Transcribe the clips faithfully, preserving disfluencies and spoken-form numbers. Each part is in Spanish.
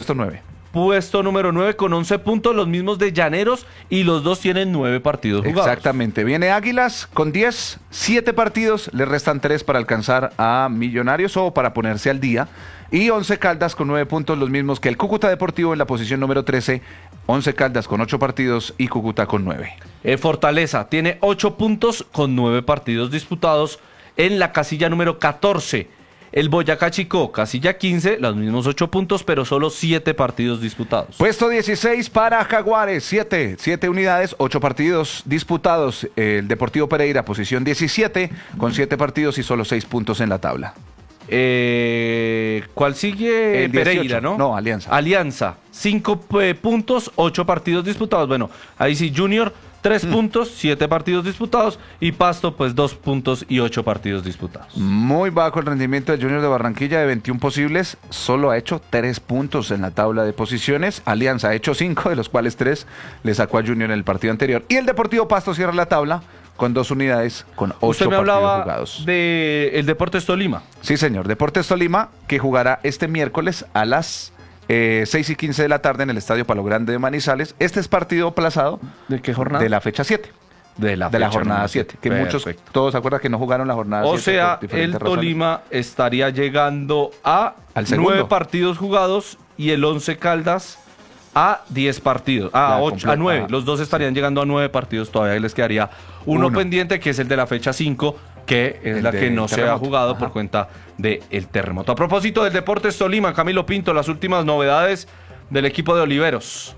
puesto nueve. Puesto número nueve con once puntos, los mismos de Llaneros, y los dos tienen nueve partidos jugados. Exactamente. Viene Águilas con diez, siete partidos, le restan tres para alcanzar a Millonarios o para ponerse al día. Y Once Caldas con nueve puntos, los mismos que el Cúcuta Deportivo en la posición número trece. Once Caldas con ocho partidos y Cúcuta con nueve. Eh, Fortaleza tiene ocho puntos con nueve partidos disputados en la casilla número catorce. El Boyacá Chicó, casilla quince, los mismos ocho puntos, pero solo siete partidos disputados. Puesto dieciséis para Jaguares, siete, siete unidades, ocho partidos disputados. El Deportivo Pereira, posición diecisiete, con siete partidos y solo seis puntos en la tabla. Eh, ¿Cuál sigue? El dieciocho, Pereira, ¿no? No, Alianza. Alianza, cinco eh, puntos, ocho partidos disputados. Bueno, ahí sí, Junior, tres mm. puntos, siete partidos disputados. Y Pasto, pues dos puntos y ocho partidos disputados. Muy bajo el rendimiento del Junior de Barranquilla, de veintiún posibles. Solo ha hecho tres puntos en la tabla de posiciones. Alianza ha hecho cinco, de los cuales tres le sacó a Junior en el partido anterior. Y el Deportivo Pasto cierra la tabla con dos unidades, con ocho Usted me partidos hablaba jugados. de el Deportes Tolima. Sí, señor. Deportes Tolima, que jugará este miércoles a las eh, seis y quince de la tarde en el Estadio Palo Grande de Manizales. Este es partido aplazado. ¿De qué jornada? De la fecha siete. De la, de la fecha jornada siete. Que Perfecto. muchos, todos se acuerdan que no jugaron la jornada siete. O sea, el razones. Tolima estaría llegando a Al segundo. nueve partidos jugados y el Once Caldas a diez partidos, a, ocho, a nueve. Los dos estarían sí. llegando a nueve partidos, todavía les quedaría uno, uno pendiente, que es el de la fecha cinco, que es el la que no se ha jugado Ajá. por cuenta del terremoto. A propósito del Deportes Tolima, Camilo Pinto, las últimas novedades del equipo de Oliveros.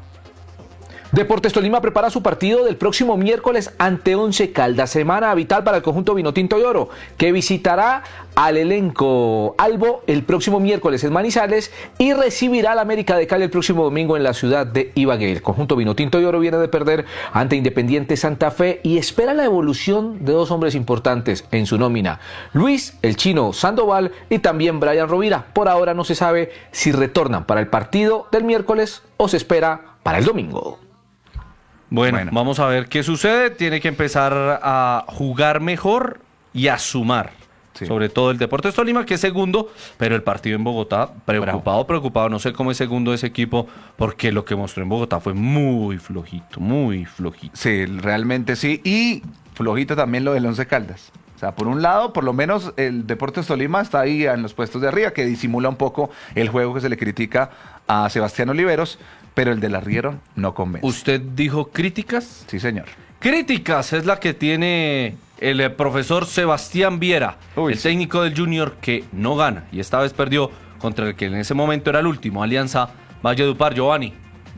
Deportes Tolima prepara su partido del próximo miércoles ante Once Caldas, semana vital para el conjunto vinotinto y oro, que visitará al elenco Albo el próximo miércoles en Manizales y recibirá al América de Cali el próximo domingo en la ciudad de Ibagué. El conjunto vinotinto y oro viene de perder ante Independiente Santa Fe y espera la evolución de dos hombres importantes en su nómina, Luis el Chino Sandoval y también Brian Rovira. Por ahora no se sabe si retornan para el partido del miércoles o se espera para el domingo. Bueno, bueno, vamos a ver qué sucede. Tiene que empezar a jugar mejor y a sumar. Sí. Sobre todo el Deportes Tolima, que es segundo, pero el partido en Bogotá, preocupado, Bravo. preocupado. No sé cómo es segundo ese equipo, porque lo que mostró en Bogotá fue muy flojito, muy flojito. Sí, realmente sí. Y flojito también lo del Once Caldas. O sea, por un lado, por lo menos el Deportes Tolima está ahí en los puestos de arriba, que disimula un poco el juego que se le critica a Sebastián Oliveros, pero el del arriero no convence. ¿Usted dijo críticas? Sí, señor. Críticas es la que tiene el eh, profesor Sebastián Viera, Uy, el sí. técnico del Junior, que no gana y esta vez perdió contra el que en ese momento era el último, Alianza Valledupar. Giovanni.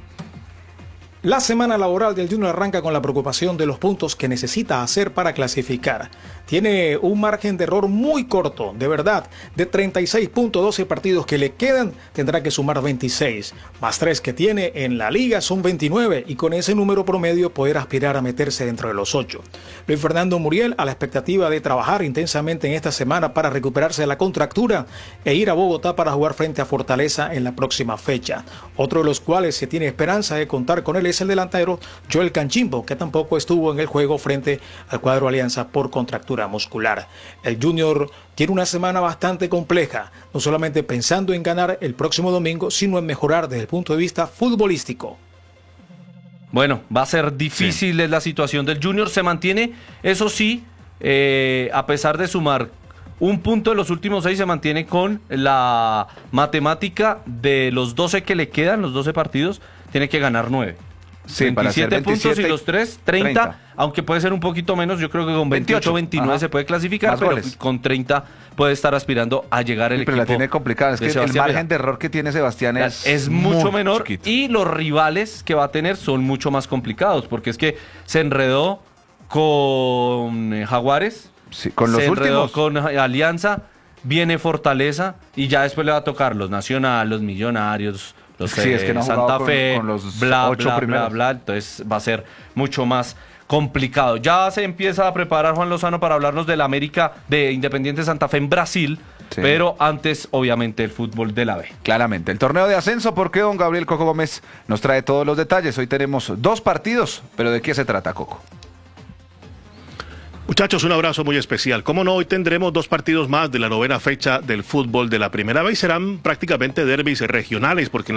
La semana laboral del Junior arranca con la preocupación de los puntos que necesita hacer para clasificar. Tiene un margen de error muy corto, de verdad. De treinta y seis puntos, doce partidos que le quedan, tendrá que sumar veintiséis. Más tres que tiene en la liga son veintinueve y con ese número promedio poder aspirar a meterse dentro de los ocho. Luis Fernando Muriel a la expectativa de trabajar intensamente en esta semana para recuperarse de la contractura e ir a Bogotá para jugar frente a Fortaleza en la próxima fecha. Otro de los cuales se tiene esperanza de contar con él es el delantero Joel Canchimbo, que tampoco estuvo en el juego frente al cuadro Alianza por contractura muscular. El Junior tiene una semana bastante compleja, no solamente pensando en ganar el próximo domingo, sino en mejorar desde el punto de vista futbolístico. Bueno, va a ser difícil sí. la situación del Junior, se mantiene, eso sí, eh, a pesar de sumar un punto de los últimos seis, se mantiene con la matemática de los doce que le quedan, los doce partidos, tiene que ganar nueve. Sí, veintisiete, para puntos y los tres, treinta, treinta, aunque puede ser un poquito menos, yo creo que con veintiocho, veintinueve Ajá. se puede clasificar, Más pero goles. Con treinta puede estar aspirando a llegar el sí, pero equipo. Pero la tiene complicada, es que el margen Vera. de error que tiene Sebastián es, es mucho menor chiquito. Y los rivales que va a tener son mucho más complicados, porque es que se enredó con Jaguares, sí, con los se enredó últimos. con Alianza, viene Fortaleza y ya después le va a tocar los Nacional, los Millonarios, los sí, eh, es que no Santa Fe, con, con los bla, ocho bla, primeros. bla, bla, entonces va a ser mucho más complicado. Ya se empieza a preparar Juan Lozano para hablarnos del América de Independiente Santa Fe en Brasil, sí. pero antes, obviamente, el fútbol de la B. Claramente, el torneo de ascenso, porque don Gabriel Coco Gómez nos trae todos los detalles. Hoy tenemos dos partidos, pero ¿de qué se trata, Coco? Muchachos, un abrazo muy especial. Como no, hoy tendremos dos partidos más de la novena fecha del fútbol de la primera vez. Serán prácticamente derbis regionales, porque